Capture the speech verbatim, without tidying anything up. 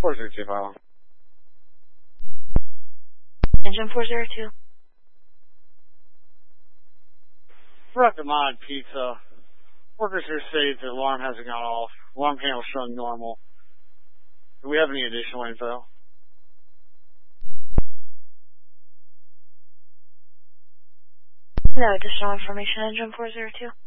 four zero two five one. Engine four zero two. Rocket Mod Pizza. Workers here say the alarm hasn't gone off. Alarm panel showing normal. Do we have any additional info? No additional information, Engine four zero two.